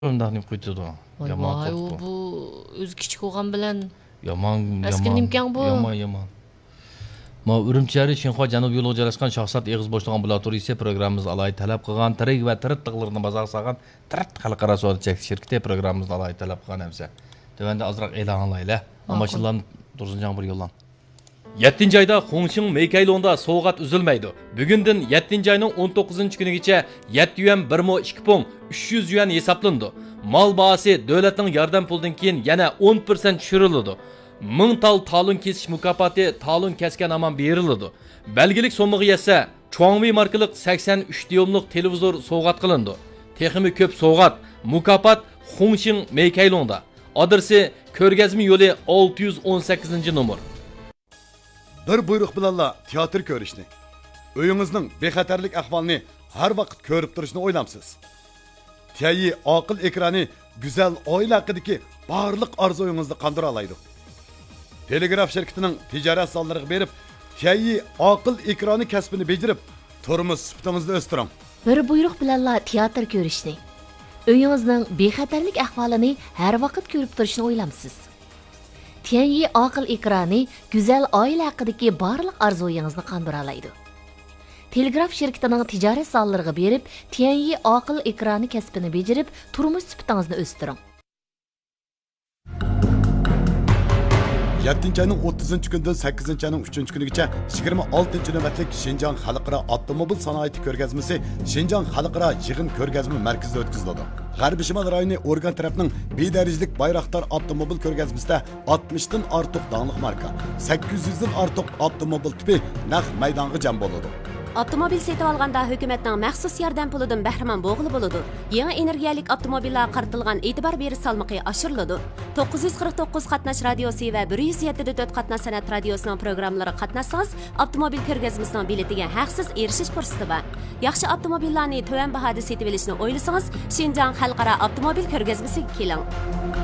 Undaqni qo'ydi. Vay, bu o'zi kichik bo'lgan bilan yomon. Askinimkan bu. Yomon. Ma Urumchiyari Shinxo Janubiy yo'lga joylashgan Shohsat Eg'iz boshliq ambulatoriyasi programmamiz alayhi talab qilgan tirik va tiritliqlarni bazaga solgan tirit xalqaro savdo cheksiz shirkati programmamizni alayhi talab qilgan hamsa. Tövəndə azraq e'lon qilaylar. Amaşılan Tursunjan bir yo'llan. 7 ayda Xongshin Meykaylonda soğuqat üzülmeydi. Bugündən 7 ayının 19 günügacha 7 yuan 1.2 pun 300 yuan hesaplandı. Mal bahası dövlətin yardım puldan keyin yana 10% düşürüldü. 1000 tal talon kesiş mükafati talon kesken aman berildi. Belgilik sommaga yetsa Chuangmi markalık 83 diyomluq televizor soğuqat qılındı. Texmi köp soğuqat mükafat Xongshin Meykaylonda. Adresi Körgezmi yolu 618 numar. Bir buyruq bilanla teatr ko'rishni, uyingizning bexatarlik ahvolini har vaqt ko'rib turishni o'ylamsiz. Tiyi aql ekrani go'zal oila haqidagi barliq orzuyingizni qandira oladi. Telegraf shirkatining tijorat sonlariga berib, Tiyi aql ekrani kasbini bejirib, turmush sifatingizni o'stiring. Bir buyruq bilanla teatr ko'rishni, uyingizning bexatarlik ahvolini har vaqt ko'rib turishni o'ylamsiz. Tianyi aql ekrani güzel oila haqidagi barliq orzuyingizni qandira oladi. Telegraf shirkatining tijorat sonlariga berib, Tianyi aql ekrani kasbini bejirib, turmush sifatingizni o'stiring. 7 ayning 30 kunidan 8 ayning 3 kunigacha 26 navbatlik Şinjan Xalqaro avtomobil sanoati ko'rgazmasi Şinjan Xalqaro yig'in ko'rgazma markazida o'tkaziladi. G'arbiy Shimol rayoni organ tarafining bedarajlik Bayroqtar avtomobil ko'rgazmasida 60 dan ortiq danglik marka, 800 dan ortiq avtomobil tipi naq maydonga jam bo'ladi. Avtomobil setib olganda hukumatning maxsus yordam pulidan bahramand bo'g'ili bo'ladi. Yangi energiyalik avtomobillar qaratilgan e'tibor berish salmoqi oshiriladi. 949 qatnash radiosi va 107.4 qatnash san'at radiosining programmalari qatnashsangiz, avtomobil ko'rgazmasining biletiga haqsiz erishish fursati bor. Yaxshi avtomobillarni to'van bahoda setib olishni o'ylasangiz, Şinjan Xalqaro avtomobil ko'rgazmasiga keling.